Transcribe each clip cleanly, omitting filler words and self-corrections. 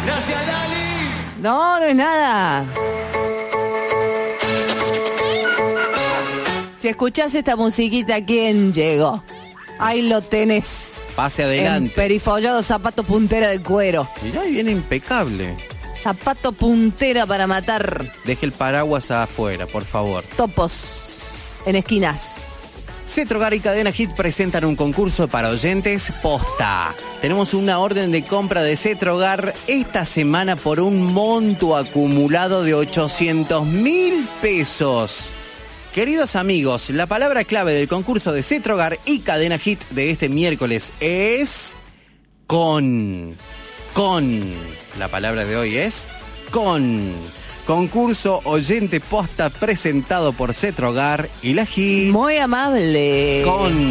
Gracias, Lali. No, no es nada. Si escuchás esta musiquita, ¿quién llegó? Ahí lo tenés. Pase adelante. Emperifollado, zapato puntera de cuero. Mirá, viene impecable. Zapato puntera para matar Deje el paraguas afuera, por favor. topos en esquinas. Cetrogar y Cadena Hit presentan un concurso para oyentes posta. Tenemos una orden de compra de Cetrogar esta semana por un monto acumulado de 800.000 pesos. Queridos amigos, la palabra clave del concurso de Cetrogar y Cadena Hit de este miércoles es con. La palabra de hoy es con. Concurso oyente posta presentado por Cetrogar y la Hit. Muy amable.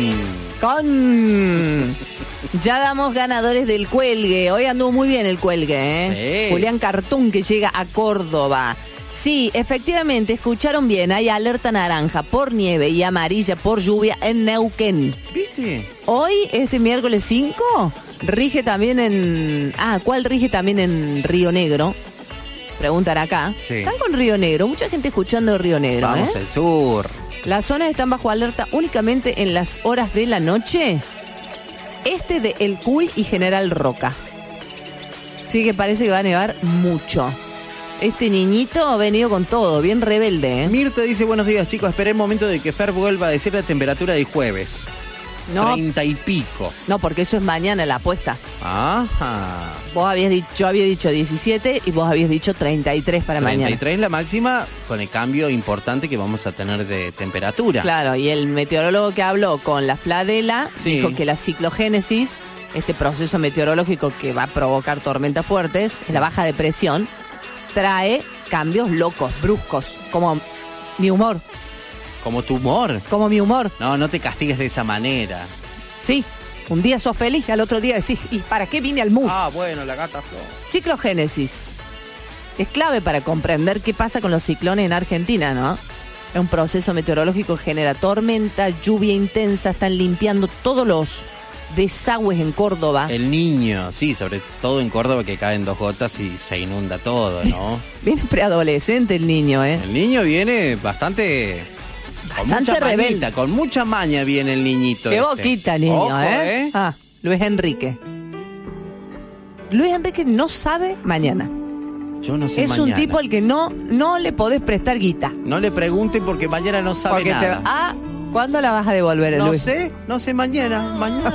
Con. Ya damos ganadores del cuelgue. Hoy anduvo muy bien el cuelgue, ¿eh? Sí. Julián Cartún, que llega a Córdoba. Sí, efectivamente, escucharon bien. Hay alerta naranja por nieve y amarilla por lluvia en Neuquén. ¿Viste? Hoy, este miércoles 5, rige también en... ¿cuál rige también en Río Negro? Preguntan acá. Sí. Están con Río Negro, mucha gente escuchando de Río Negro. Vamos al sur. Las zonas están bajo alerta únicamente en las horas de la noche. Este de El Cuy y General Roca. Sí que parece que va a nevar mucho. Este niñito ha venido con todo, bien rebelde, ¿eh? Mirta dice, buenos días chicos, esperé el momento de que Fer vuelva a decir la temperatura del jueves. No, 30 y pico. no, porque eso es mañana la apuesta. Ajá. Yo había dicho 17 y vos habías dicho 33 para 33 mañana. la máxima con el cambio importante que vamos a tener de temperatura. Claro, y el meteorólogo que habló con la Fladela Sí. dijo que la ciclogénesis, este proceso meteorológico que va a provocar tormentas fuertes, la baja de presión, trae cambios locos, bruscos, como mi humor. Como tu humor. Como mi humor. No, no te castigues de esa manera. Sí, un día sos feliz, al otro día decís, ¿y para qué vine al mundo? Ah, bueno, la gata flor. Ciclogénesis. Es clave para comprender qué pasa con los ciclones en Argentina, ¿no? Es un proceso meteorológico que genera tormenta, lluvia intensa, están limpiando todos los desagües en Córdoba. El niño, sí, sobre todo en Córdoba que caen 2 gotas y se inunda todo, ¿no? Viene preadolescente el niño, ¿eh? El niño viene bastante... Con Bastante mucha rebelde. mañita, con mucha maña viene el niñito. Qué este. boquita, niño, Ojo, ¿eh? Luis Enrique. Luis Enrique no sabe mañana. Yo no sé Es mañana. un tipo al que no le podés prestar guita. No le pregunten porque mañana no sabe Porque nada. ¿cuándo la vas a devolver, No Luis? sé mañana.